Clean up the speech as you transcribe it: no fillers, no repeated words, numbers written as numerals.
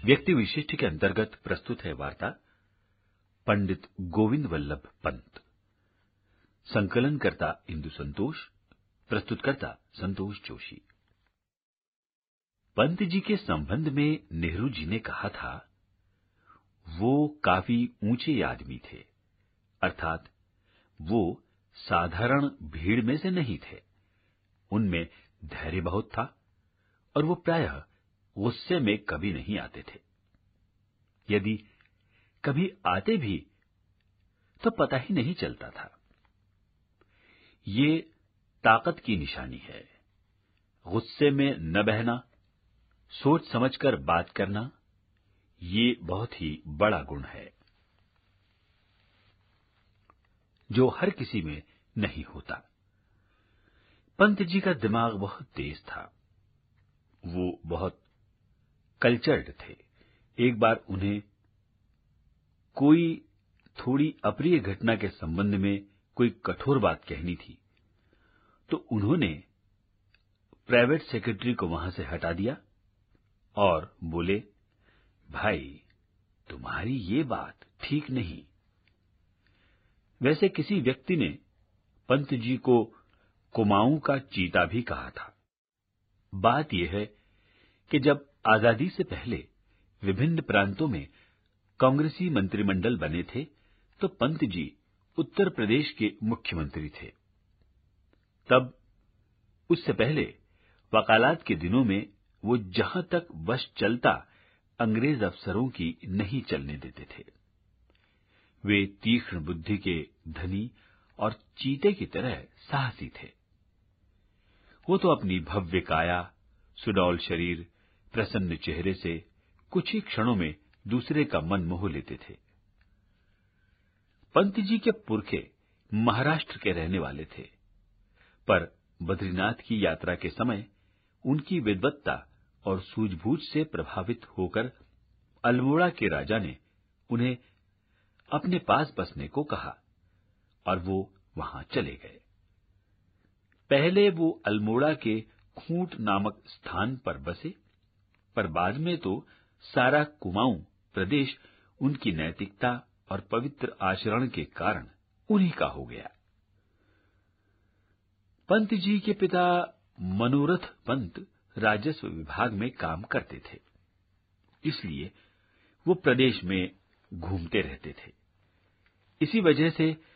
व्यक्ति विशिष्ट के अंतर्गत प्रस्तुत है वार्ता पंडित गोविंद वल्लभ पंत। संकलनकर्ता इंदु संतोष, प्रस्तुतकर्ता संतोष जोशी। पंत जी के संबंध में नेहरू जी ने कहा था, वो काफी ऊंचे आदमी थे, अर्थात वो साधारण भीड़ में से नहीं थे। उनमें धैर्य बहुत था और वो प्रायः गुस्से में कभी नहीं आते थे। यदि कभी आते भी तो पता ही नहीं चलता था। ये ताकत की निशानी है। गुस्से में न बहना, सोच समझकर बात करना, ये बहुत ही बड़ा गुण है जो हर किसी में नहीं होता। पंत जी का दिमाग बहुत तेज था। वो बहुत कल्चर्ड थे। एक बार उन्हें कोई थोड़ी अप्रिय घटना के संबंध में कोई कठोर बात कहनी थी, तो उन्होंने प्राइवेट सेक्रेटरी को वहां से हटा दिया और बोले, भाई तुम्हारी ये बात ठीक नहीं। वैसे किसी व्यक्ति ने पंत जी को कुमाऊं का चीता भी कहा था। बात यह है कि जब आजादी से पहले विभिन्न प्रांतों में कांग्रेसी मंत्रिमंडल बने थे, तो पंत जी उत्तर प्रदेश के मुख्यमंत्री थे। तब उससे पहले वकालत के दिनों में वो जहां तक वश चलता अंग्रेज अफसरों की नहीं चलने देते थे। वे तीक्ष्ण बुद्धि के धनी और चीते की तरह साहसी थे। वो तो अपनी भव्य काया, सुडौल शरीर, प्रसन्न चेहरे से कुछ ही क्षणों में दूसरे का मन मोह लेते थे। पंत जी के पुरखे महाराष्ट्र के रहने वाले थे, पर बद्रीनाथ की यात्रा के समय उनकी विद्वत्ता और सूझबूझ से प्रभावित होकर अल्मोड़ा के राजा ने उन्हें अपने पास बसने को कहा और वो वहां चले गए। पहले वो अल्मोड़ा के खूंट नामक स्थान पर बसे, पर बाद में तो सारा कुमाऊं प्रदेश उनकी नैतिकता और पवित्र आचरण के कारण उन्हीं का हो गया। पंत जी के पिता मनोरथ पंत राजस्व विभाग में काम करते थे, इसलिए वो प्रदेश में घूमते रहते थे। इसी वजह से